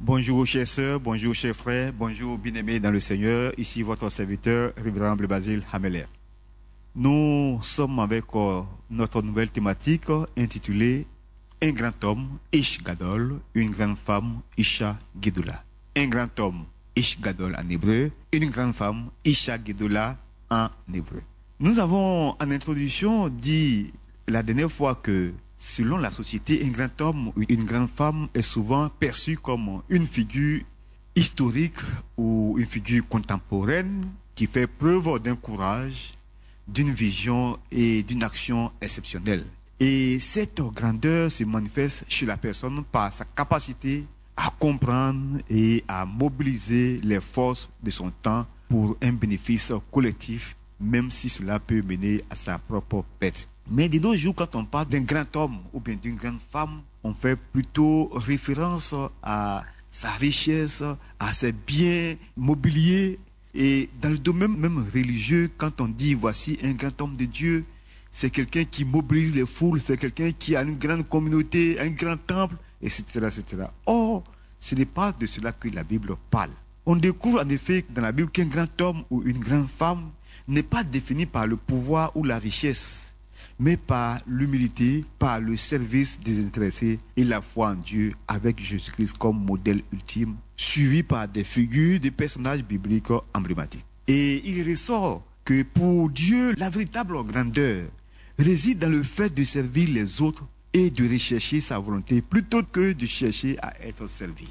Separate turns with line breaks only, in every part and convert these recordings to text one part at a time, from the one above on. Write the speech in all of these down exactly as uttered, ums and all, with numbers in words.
Bonjour chers sœurs, bonjour chers frères, bonjour bien-aimés dans le Seigneur. Ici votre serviteur, Révérend Basile Hameler. Nous sommes avec euh, notre nouvelle thématique euh, intitulée Un grand homme, Ish Gadol, une grande femme, Isha Gedoula. Un grand homme, Ish Gadol en hébreu, une grande femme, Isha Gedoula en hébreu. Nous avons en introduction dit la dernière fois que selon la société, un grand homme ou une grande femme est souvent perçu comme une figure historique ou une figure contemporaine qui fait preuve d'un courage, d'une vision et d'une action exceptionnelle. Et cette grandeur se manifeste chez la personne par sa capacité à comprendre et à mobiliser les forces de son temps pour un bénéfice collectif, même si cela peut mener à sa propre perte. Mais de nos jours, quand on parle d'un grand homme ou bien d'une grande femme, on fait plutôt référence à sa richesse, à ses biens mobiliers. Et dans le domaine même religieux, quand on dit voici un grand homme de Dieu, c'est quelqu'un qui mobilise les foules, c'est quelqu'un qui a une grande communauté, un grand temple, et cetera, et cetera. Or, ce n'est pas de cela que la Bible parle. On découvre en effet dans la Bible qu'un grand homme ou une grande femme n'est pas défini par le pouvoir ou la richesse, mais par l'humilité, par le service désintéressé et la foi en Dieu avec Jésus-Christ comme modèle ultime, suivi par des figures, des personnages bibliques emblématiques. Et il ressort que pour Dieu, la véritable grandeur réside dans le fait de servir les autres et de rechercher sa volonté plutôt que de chercher à être servi.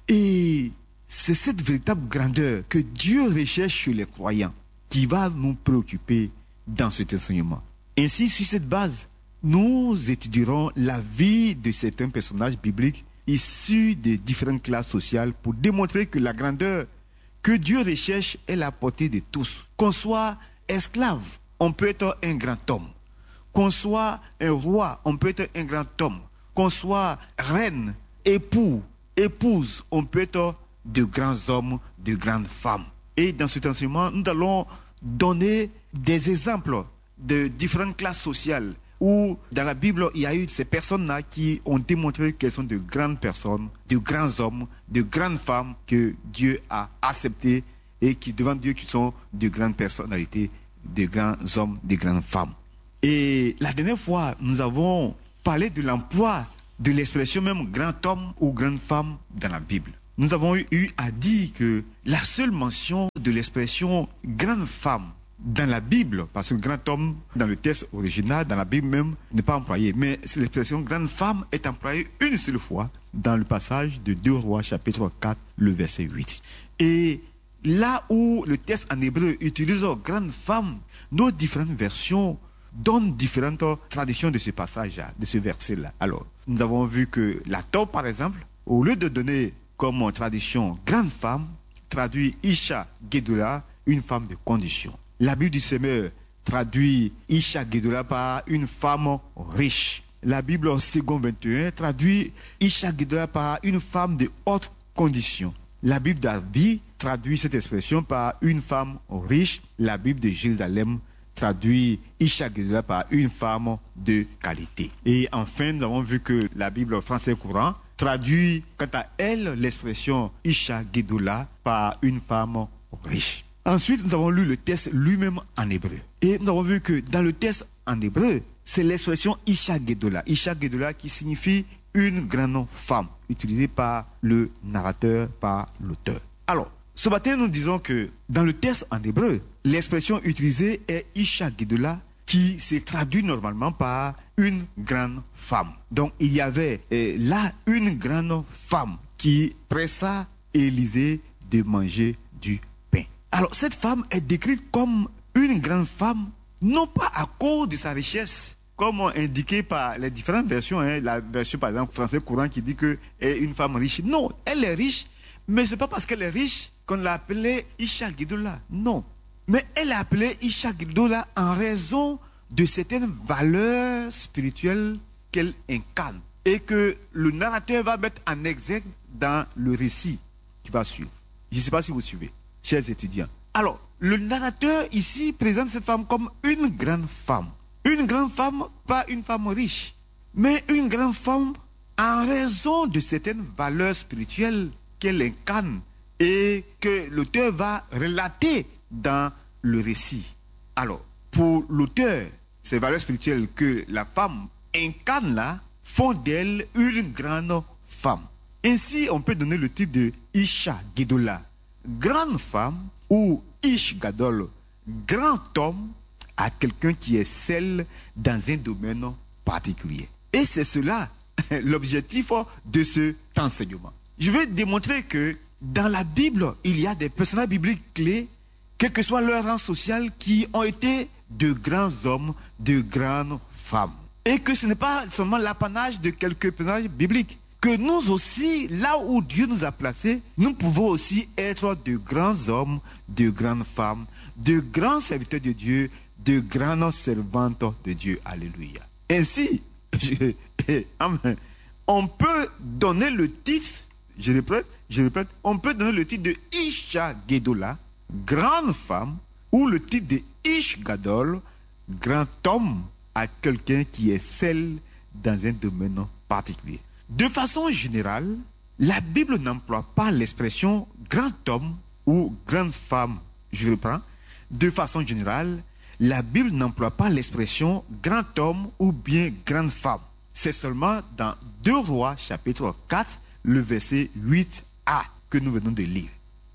Et c'est cette véritable grandeur que Dieu recherche chez les croyants qui va nous préoccuper dans cet enseignement. Ainsi, sur cette base, nous étudierons la vie de certains personnages bibliques issus de différentes classes sociales pour démontrer que la grandeur que Dieu recherche est la portée de tous. Qu'on soit esclave, on peut être un grand homme. Qu'on soit un roi, on peut être un grand homme. Qu'on soit reine, époux, épouse, on peut être de grands hommes, de grandes femmes. Et dans cet enseignement, nous allons donner des exemples de différentes classes sociales où dans la Bible il y a eu ces personnes-là qui ont démontré qu'elles sont de grandes personnes, de grands hommes, de grandes femmes que Dieu a acceptées et qui devant Dieu qui sont de grandes personnalités, de grands hommes, de grandes femmes. Et la dernière fois nous avons parlé de l'emploi de l'expression même grand homme ou grande femme dans la Bible. Nous avons eu à dire que la seule mention de l'expression grande femme dans la Bible, parce que grand homme, dans le texte original, dans la Bible même, n'est pas employé. Mais l'expression grande femme est employée une seule fois dans le passage de deux Rois, chapitre quatre, le verset huit. Et là où le texte en hébreu utilise grande femme, nos différentes versions donnent différentes traditions de ce passage-là, de ce verset-là. Alors, nous avons vu que la Torah, par exemple, au lieu de donner comme tradition grande femme, traduit Isha Gedoula, une femme de condition. La Bible du Semeur traduit Isha Gedoula par une femme riche. La Bible Second vingt et un traduit Isha Gedoula par une femme de haute condition. La Bible d'Arbi traduit cette expression par une femme riche. La Bible de Jérusalem traduit Isha Gedoula par une femme de qualité. Et enfin, nous avons vu que la Bible français courant traduit quant à elle l'expression Isha Gedoula par une femme riche. Ensuite, nous avons lu le texte lui-même en hébreu. Et nous avons vu que dans le texte en hébreu, c'est l'expression Isha Gedoula. Isha Gedoula qui signifie une grande femme, utilisée par le narrateur, par l'auteur. Alors, ce matin, nous disons que dans le texte en hébreu, l'expression utilisée est Isha Gedoula qui se traduit normalement par une grande femme. Donc, il y avait eh, là une grande femme qui pressa Élisée de manger du pain. Alors, cette femme est décrite comme une grande femme, non pas à cause de sa richesse, comme indiqué par les différentes versions, hein, la version par exemple français courant qui dit qu'elle est une femme riche. Non, elle est riche, mais ce n'est pas parce qu'elle est riche qu'on l'a appelée Isha Gedoula. Non, mais elle est appelée Isha Gedoula en raison de certaines valeurs spirituelles qu'elle incarne et que le narrateur va mettre en exergue dans le récit qui va suivre. Je ne sais pas si vous suivez, chers étudiants. Alors, le narrateur ici présente cette femme comme une grande femme. Une grande femme, pas une femme riche, mais une grande femme en raison de certaines valeurs spirituelles qu'elle incarne et que l'auteur va relater dans le récit. Alors, pour l'auteur, ces valeurs spirituelles que la femme incarne là font d'elle une grande femme. Ainsi, on peut donner le titre de Isha Gedola, grande femme, ou Ish Gadol, grand homme, à quelqu'un qui excelle dans un domaine particulier. Et c'est cela l'objectif de cet enseignement. Je vais démontrer que dans la Bible, il y a des personnages bibliques clés, quel que soit leur rang social, qui ont été de grands hommes, de grandes femmes. Et que ce n'est pas seulement l'apanage de quelques personnages bibliques. Que nous aussi, là où Dieu nous a placés, nous pouvons aussi être de grands hommes, de grandes femmes, de grands serviteurs de Dieu, de grandes servantes de Dieu. Alléluia. Ainsi, je, amen, on peut donner le titre, je répète, je répète, on peut donner le titre de Isha Gedola, grande femme, ou le titre de Ish Gadol, grand homme, à quelqu'un qui excelle dans un domaine particulier. De façon générale, la Bible n'emploie pas l'expression grand homme ou grande femme. Je reprends. De façon générale, la Bible n'emploie pas l'expression grand homme ou bien grande femme. C'est seulement dans deux Rois, chapitre quatre, le verset huit a que nous venons de lire.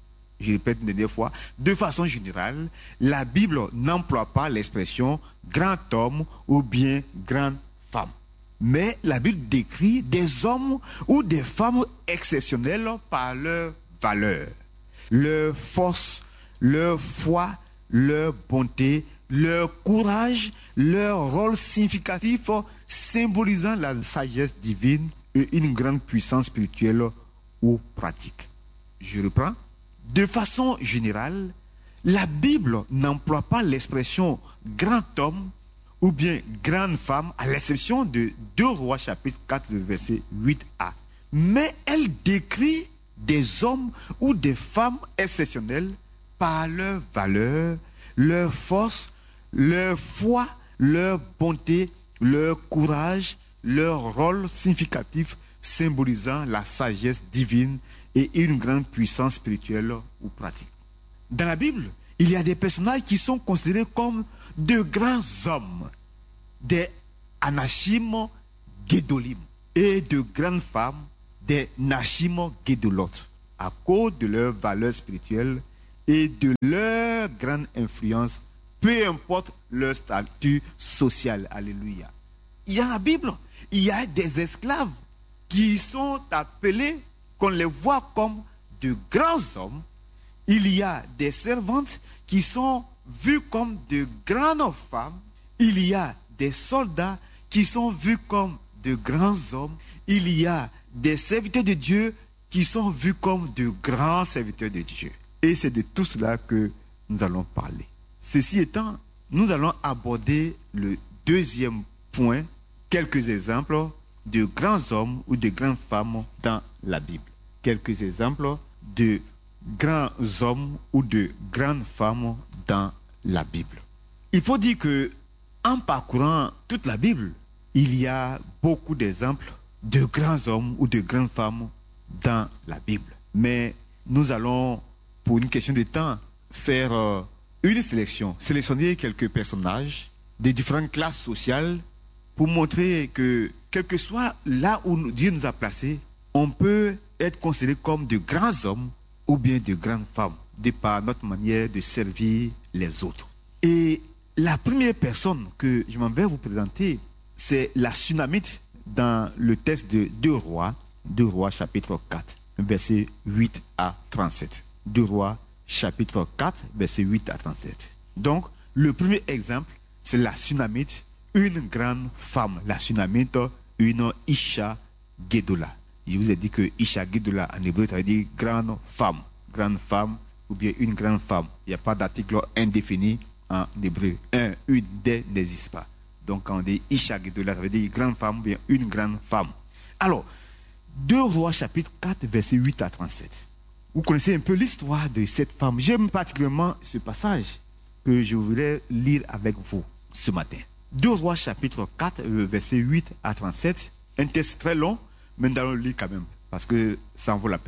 Je répète une dernière fois. De façon générale, la Bible n'emploie pas l'expression grand homme ou bien grande femme. Mais la Bible décrit des hommes ou des femmes exceptionnels par leur valeur, leur force, leur foi, leur bonté, leur courage, leur rôle significatif symbolisant la sagesse divine et une grande puissance spirituelle ou pratique. Je reprends. De façon générale, la Bible n'emploie pas l'expression grand homme ou bien grande femme, à l'exception de deux Rois chapitre quatre, le verset huit a. Mais elle décrit des hommes ou des femmes exceptionnels par leur valeur, leur force, leur foi, leur bonté, leur courage, leur rôle significatif symbolisant la sagesse divine et une grande puissance spirituelle ou pratique. Dans la Bible, il y a des personnages qui sont considérés comme de grands hommes, des Anachim Gedolim, et de grandes femmes, des Nachim Gedolot, à cause de leur valeur spirituelle et de leur grande influence, peu importe leur statut social. Alléluia. Il y a la Bible, il y a des esclaves qui sont appelés, qu'on les voit comme de grands hommes. Il y a des servantes qui sont vues comme de grandes femmes. Il y a des soldats qui sont vus comme de grands hommes. Il y a des serviteurs de Dieu qui sont vus comme de grands serviteurs de Dieu. Et c'est de tout cela que nous allons parler. Ceci étant, nous allons aborder le deuxième point, quelques exemples de grands hommes ou de grandes femmes dans la Bible. Quelques exemples de grands hommes ou de grandes femmes dans la Bible. Il faut dire que en parcourant toute la Bible, il y a beaucoup d'exemples de grands hommes ou de grandes femmes dans la Bible. Mais nous allons, pour une question de temps, faire euh, une sélection, sélectionner quelques personnages de différentes classes sociales pour montrer que, quel que soit là où Dieu nous a placés, on peut être considéré comme de grands hommes ou bien de grandes femmes, de par notre manière de servir les autres. Et la première personne que je m'en vais vous présenter, c'est la Sunamite dans le texte de deux Rois, deux Rois chapitre quatre, verset huit à trente-sept. deux Rois chapitre quatre, verset huit à trente-sept. Donc, le premier exemple, c'est la Sunamite, une grande femme. La Sunamite, une Isha Gedola. Je vous ai dit que Isha Gedola en hébreu, ça veut dire grande femme. Grande femme ou bien une grande femme. Il n'y a pas d'article indéfini en hébreu. Un, une, des n'existe pas. Donc quand on dit Isha Gedola, ça veut dire grande femme ou bien une grande femme. Alors, deux Rois chapitre quatre, verset huit à trente-sept. Vous connaissez un peu l'histoire de cette femme. J'aime particulièrement ce passage que je voudrais lire avec vous ce matin. deux Rois chapitre quatre, verset huit à trente-sept. Un texte très long, mais nous allons le lire quand même, parce que ça en vaut la peine.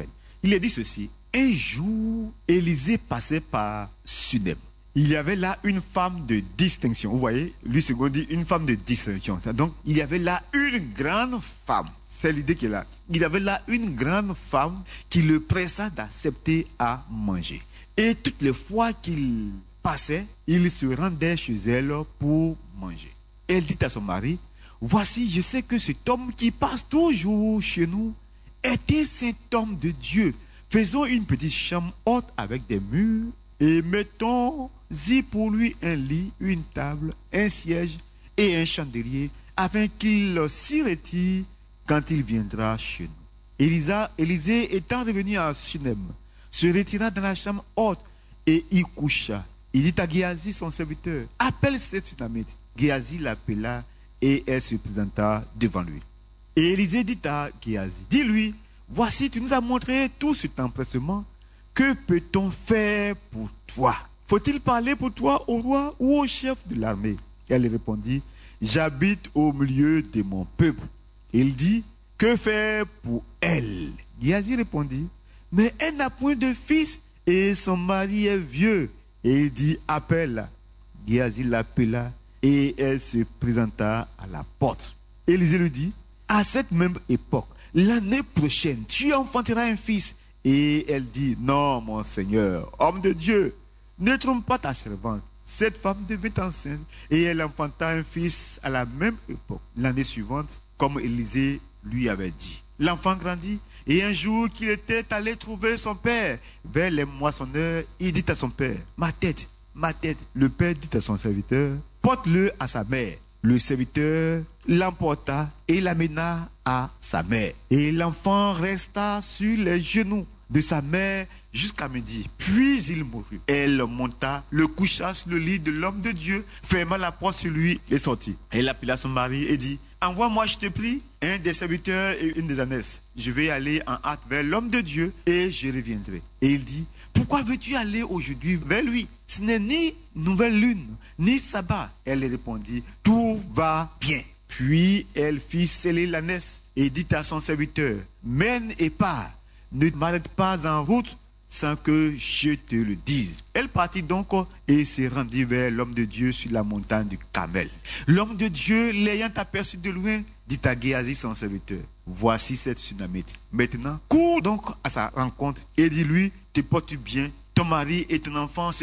Il est dit ceci. Un jour, Élisée passait par Sunem. Il y avait là une femme de distinction. Vous voyez, lui, second dit une femme de distinction. Donc, il y avait là une grande femme. C'est l'idée qu'il a. Il y avait là une grande femme qui le pressa d'accepter à manger. Et toutes les fois qu'il passait, il se rendait chez elle pour manger. Elle dit à son mari, voici, je sais que cet homme qui passe toujours chez nous est un saint homme de Dieu. Faisons une petite chambre haute avec des murs et mettons-y pour lui un lit, une table, un siège et un chandelier afin qu'il s'y retire quand il viendra chez nous. Élisa, Élisée étant revenu à Sunem, se retira dans la chambre haute et y coucha. Il dit à Géasi, son serviteur, appelle cette Sunamite. Géasi l'appela et elle se présenta devant lui. Et Élisée dit à Géasi, dis-lui, voici, tu nous as montré tout cet empressement. Que peut-on faire pour toi? Faut-il parler pour toi au roi ou au chef de l'armée? Elle répondit, j'habite au milieu de mon peuple. Il dit, que faire pour elle? Géasi répondit, mais elle n'a point de fils et son mari est vieux. Et il dit, appelle-la. Géasi l'appela et elle se présenta à la porte. Élisée lui dit, à cette même époque, l'année prochaine, tu enfanteras un fils. Et elle dit, non, mon Seigneur, homme de Dieu, ne trompe pas ta servante. Cette femme devint enceinte et elle enfanta un fils à la même époque, l'année suivante, comme Élisée lui avait dit. L'enfant grandit et un jour qu'il était allé trouver son père vers les moissonneurs, il dit à son père, ma tête, ma tête. Le père dit à son serviteur, porte-le à sa mère. Le serviteur l'emporta et l'amena à sa mère. Et l'enfant resta sur les genoux de sa mère jusqu'à midi. Puis il mourut. Elle monta, le coucha sur le lit de l'homme de Dieu, ferma la porte sur lui et sortit. Elle appela son mari et dit, envoie-moi, je te prie, un des serviteurs et une des ânesses. Je vais aller en hâte vers l'homme de Dieu et je reviendrai. Et il dit, pourquoi veux-tu aller aujourd'hui vers lui? Ce n'est ni nouvelle lune, ni sabbat. Elle répondit, tout va bien. Puis elle fit sceller l'ânesse et dit à son serviteur, mène et pars, ne m'arrête pas en route sans que je te le dise. Elle partit donc et se rendit vers l'homme de Dieu sur la montagne du Carmel. L'homme de Dieu, l'ayant aperçu de loin, dit à Géasi son serviteur, voici cette Sunamite. Maintenant, cours donc à sa rencontre et dis-lui, te portes bien, ton mari et ton enfant se